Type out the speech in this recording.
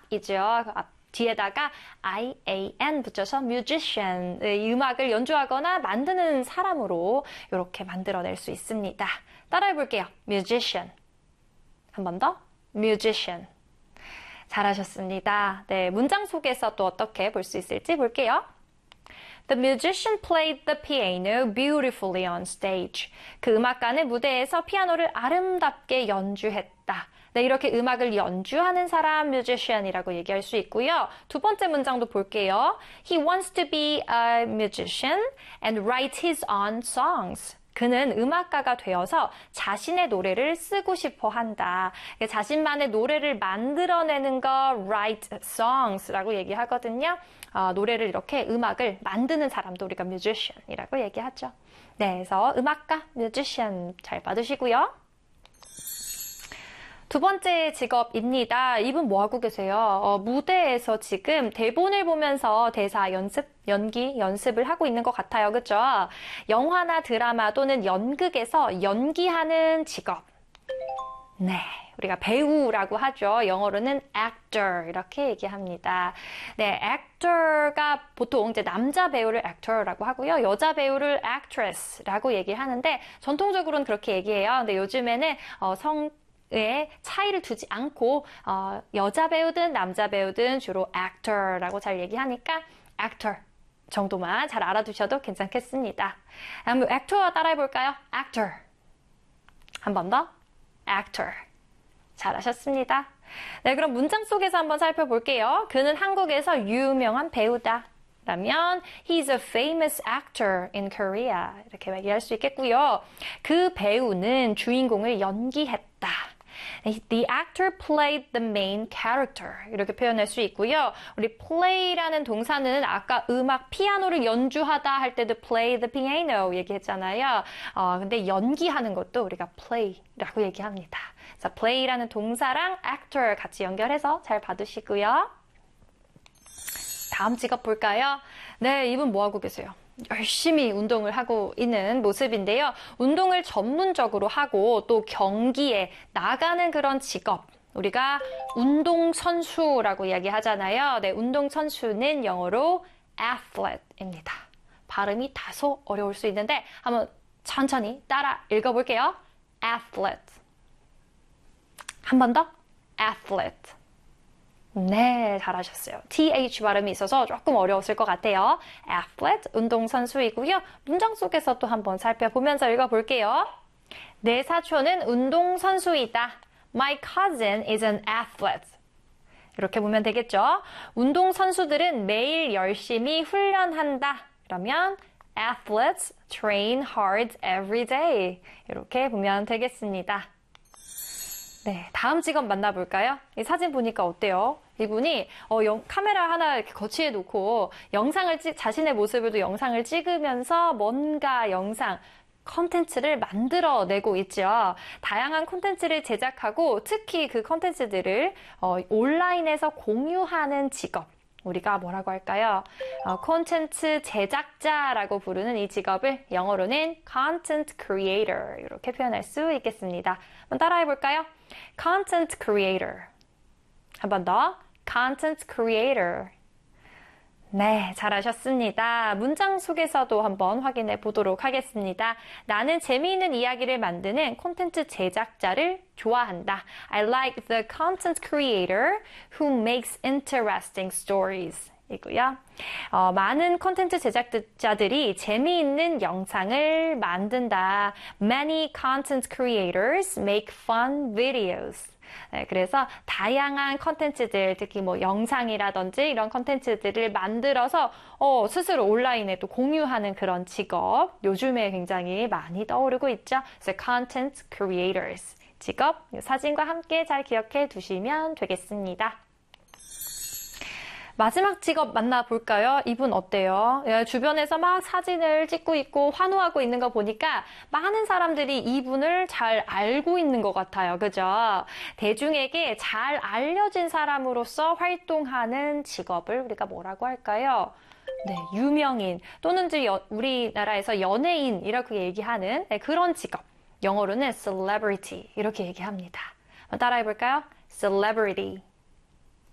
음악이죠. 뒤에다가 IAN 붙여서 musician, 음악을 연주하거나 만드는 사람으로 이렇게 만들어낼 수 있습니다. 따라해볼게요. musician. 한 번 더. musician. 잘하셨습니다. 네, 문장 속에서 또 어떻게 볼 수 있을지 볼게요. The musician played the piano beautifully on stage. 그 음악가는 무대에서 피아노를 아름답게 연주했다. 네, 이렇게 음악을 연주하는 사람 musician이라고 얘기할 수 있고요. 두 번째 문장도 볼게요. He wants to be a musician and write his own songs. 그는 음악가가 되어서 자신의 노래를 쓰고 싶어 한다. 자신만의 노래를 만들어내는 거 write songs라고 얘기하거든요. 노래를 이렇게 음악을 만드는 사람도 우리가 musician이라고 얘기하죠. 네, 그래서 음악가, musician 잘 받으시고요. 두 번째 직업입니다. 이분 뭐하고 계세요? 무대에서 지금 대본을 보면서 대사 연기 연습을 하고 있는 것 같아요. 그죠? 영화나 드라마 또는 연극에서 연기하는 직업. 네, 우리가 배우라고 하죠. 영어로는 actor 이렇게 얘기합니다. 네, actor가 보통 이제 남자 배우를 actor라고 하고요. 여자 배우를 actress라고 얘기하는데 전통적으로는 그렇게 얘기해요. 근데 요즘에는 의 차이를 두지 않고 여자 배우든 남자 배우든 주로 actor라고 잘 얘기하니까 actor 정도만 잘 알아두셔도 괜찮겠습니다. 한번 actor 따라해볼까요? actor. 한 번 더. actor. 잘하셨습니다. 네, 그럼 문장 속에서 한번 살펴볼게요. 그는 한국에서 유명한 배우다. 라면 he's a famous actor in Korea. 이렇게 얘기할 수 있겠고요. 그 배우는 주인공을 연기했다. The actor played the main character. 이렇게 표현할 수 있고요. 우리 play라는 동사는 아까 음악 피아노를 연주하다 할 때도 play the piano 얘기했잖아요. 근데 연기하는 것도 우리가 play라고 얘기합니다. 그래서 play라는 동사랑 actor 같이 연결해서 잘 받으시고요. 다음 직업 볼까요? 네, 이분 뭐하고 계세요? 열심히 운동을 하고 있는 모습인데요. 운동을 전문적으로 하고 또 경기에 나가는 그런 직업. 우리가 운동선수라고 이야기하잖아요. 네, 운동선수는 영어로 athlete입니다. 발음이 다소 어려울 수 있는데 한번 천천히 따라 읽어볼게요. athlete. 한 번 더. athlete. 네, 잘하셨어요. TH 발음이 있어서 조금 어려웠을 것 같아요. athlete, 운동선수이고요. 문장 속에서 또 한번 살펴보면서 읽어볼게요. 내 사촌은 운동선수이다. My cousin is an athlete. 이렇게 보면 되겠죠. 운동선수들은 매일 열심히 훈련한다. 그러면 athletes train hard every day. 이렇게 보면 되겠습니다. 네, 다음 직업 만나볼까요? 이 사진 보니까 어때요? 이분이 카메라 하나 이렇게 거치해 놓고 자신의 모습으로 영상을 찍으면서 뭔가 컨텐츠를 만들어내고 있죠. 다양한 컨텐츠를 제작하고 특히 그 컨텐츠들을 온라인에서 공유하는 직업. 우리가 뭐라고 할까요? 콘텐츠 제작자라고 부르는 이 직업을 영어로는 content creator 이렇게 표현할 수 있겠습니다. 한번 따라해 볼까요? content creator. 한 번 더. content creator. 네, 잘하셨습니다. 문장 속에서도 한번 확인해 보도록 하겠습니다. 나는 재미있는 이야기를 만드는 콘텐츠 제작자를 좋아한다. I like the content creator who makes interesting stories. 이고요. 많은 콘텐츠 제작자들이 재미있는 영상을 만든다. Many content creators make fun videos. 네, 그래서 다양한 컨텐츠들, 특히 뭐 영상이라든지 이런 컨텐츠들을 만들어서 스스로 온라인에 또 공유하는 그런 직업, 요즘에 굉장히 많이 떠오르고 있죠. 그래서 content creators 직업, 사진과 함께 잘 기억해 두시면 되겠습니다. 마지막 직업 만나볼까요? 이분 어때요? 주변에서 막 사진을 찍고 있고 환호하고 있는 거 보니까 많은 사람들이 이분을 잘 알고 있는 것 같아요. 그죠? 대중에게 잘 알려진 사람으로서 활동하는 직업을 우리가 뭐라고 할까요? 네, 유명인 또는 우리나라에서 연예인이라고 얘기하는 그런 직업. 영어로는 celebrity 이렇게 얘기합니다. 따라해볼까요? celebrity.